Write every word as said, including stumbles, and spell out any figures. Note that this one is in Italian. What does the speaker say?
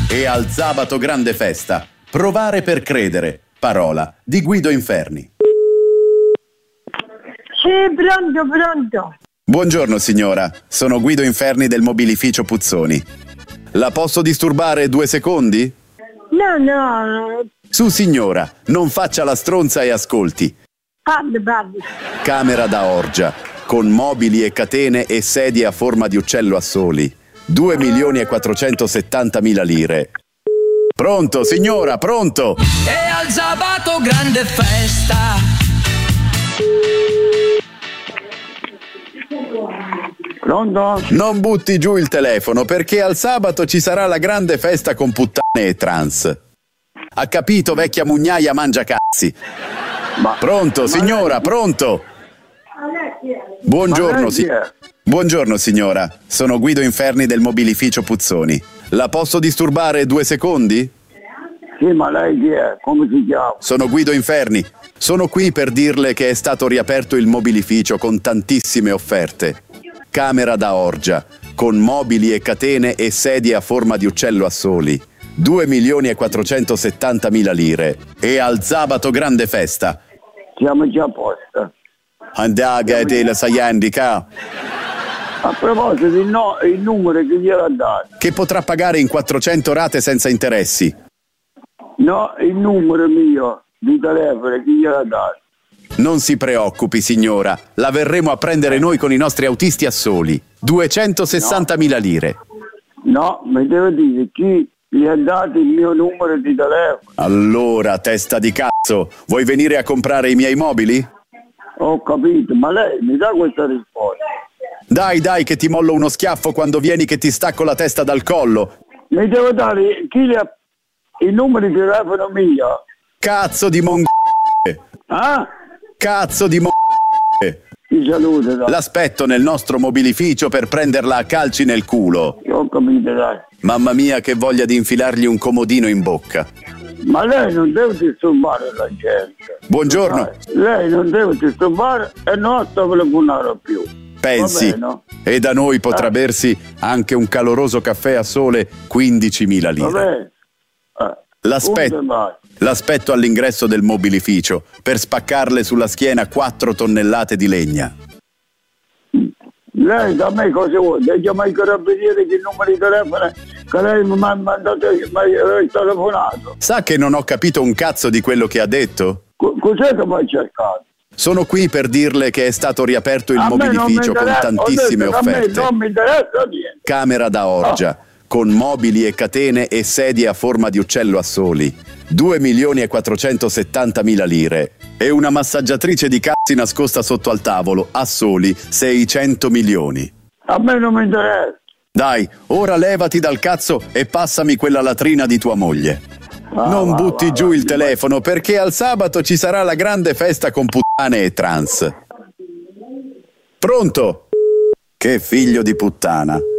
E al sabato grande festa. Provare per credere. Parola di Guido Inferni. Sì, pronto, pronto. Buongiorno signora, sono Guido Inferni del mobilificio Puzzoni. La posso disturbare due secondi? No, no. Su signora, non faccia la stronza e ascolti. Parli, parli. Camera da orgia, con mobili e catene e sedie a forma di uccello a soli. due milioni e quattrocentosettantamila lire. Pronto, signora, pronto? E al sabato grande festa. Pronto? Non butti giù il telefono perché al sabato ci sarà la grande festa con puttane e trans. Ha capito, vecchia mugnaia mangia cazzi? Ma, Pronto, ma signora, lei... pronto? Ma Buongiorno, lei si... chi è? Buongiorno signora, sono Guido Inferni del mobilificio Puzzoni. La posso disturbare due secondi? Sì, ma lei chi è? Come si chiama? Sono Guido Inferni. Sono qui per dirle che è stato riaperto il mobilificio con tantissime offerte. Camera da orgia, con mobili e catene e sedie a forma di uccello a soli. due milioni e quattrocentosettantamila lire. E al sabato grande festa. Siamo già a posto. Andaga e la Sayandica. A proposito, il, no, il numero che glielo ha dato. Che potrà pagare in quattrocento rate senza interessi. No, il numero mio di telefono che glielo ha dato. Non si preoccupi signora, la verremo a prendere noi con i nostri autisti a soli. duecentosessantamila lire. No, mi deve dire chi gli ha dato il mio numero di telefono. Allora, testa di cazzo, vuoi venire a comprare i miei mobili? Ho capito, ma lei mi dà questa risposta? Dai, dai, che ti mollo uno schiaffo quando vieni che ti stacco la testa dal collo. Mi devo dare chi gli ha... il numero di telefono mio. Cazzo di mong... Ah? Cazzo di mong... Ti saluto, dai. L'aspetto nel nostro mobilificio per prenderla a calci nel culo. Ho capito, dai. Mamma mia che voglia di infilargli un comodino in bocca. Ma lei non deve disturbare la gente. Buongiorno. Lei non deve disturbare e non sto telefonando più. Pensi, bene, no? E da noi potrà Eh. bersi anche un caloroso caffè a sole quindicimila lire. Vabbè. Eh. L'aspetto, Punto e basta. l'aspetto all'ingresso del mobilificio per spaccarle sulla schiena quattro tonnellate di legna. Lei da me cosa vuole? Lei chiama i carabinieri che il numero di telefono che lei mi ha mandato, mi ha telefonato. Sa che non ho capito un cazzo di quello che ha detto? Co- cos'è che mi hai cercato? Sono qui per dirle che è stato riaperto il A me non mi mobilificio con interessa, tantissime ho detto che offerte. A me non mi interessa niente. Camera da orgia, con mobili e catene e sedie a forma di uccello a soli. due milioni e quattrocentosettantamila lire. E una massaggiatrice di cazzi nascosta sotto al tavolo, a soli seicento milioni. A me non mi interessa. Dai, ora levati dal cazzo e passami quella latrina di tua moglie. Ah, Non va, butti va, giù va, il va. telefono perché al sabato ci sarà la grande festa con puttane e trans. Pronto? Che figlio di puttana.